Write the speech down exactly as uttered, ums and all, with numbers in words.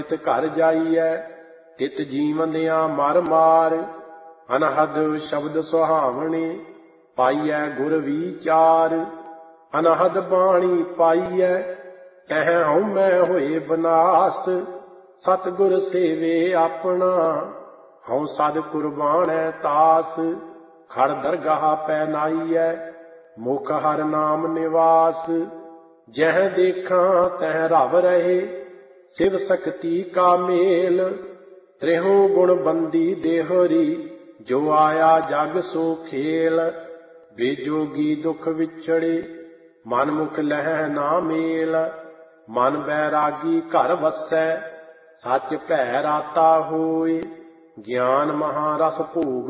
ਤਿਤ ਘਰ ਜਾਈਐ ਤਿਤ ਜੀਵੰਦਿਆਂ ਮਰ ਮਾਰ। ਅਨਹਦ ਸ਼ਬਦ ਸੁਹਾਵਣੇ ਪਾਈਐ ਗੁਰ ਵਿਚਾਰ। ਅਨਹਦ ਬਾਣੀ ਪਾਈਐ ਕਹਿ ਹਉਮੈ ਹੋਏ ਬਨਾਸ। ਸਤਿਗੁਰ ਸੇਵੇ ਆਪਣਾ ਹਉ ਸਦ ਕੁਰਬਾਨੈ ਤਾਸ। ਖੜ ਦਰਗਾਹ ਪੈ ਨਾਈਐ ਮੁਖ ਹਰਿ ਨਾਮ ਨਿਵਾਸ। ਜਹ ਦੇਖਾਂ ਤਹ ਰਵ ਰਹੇ ਸਿਵ ਸਕਤੀ ਕਾ ਮੇਲ। ਤ੍ਰਿਹੂ ਗੁਣ ਬੰਦੀ ਦੇਹਰੀ ਜੋ ਆਇਆ ਜਗ ਸੋ ਖੇਲ। ਬੇਜੋਗੀ ਦੁਖ ਵਿਛੜੇ ਮਨ ਮੁਖ ਲਹਿ ਨਾ ਮੇਲ। ਮਨ ਬੈਰਾਗੀ ਘਰ ਵਸੈ ਸੱਚ ਭੈ ਰਾਤਾ ਹੋਏ। ਗਿਆਨ ਮਹਾਰਸ ਭੋਗ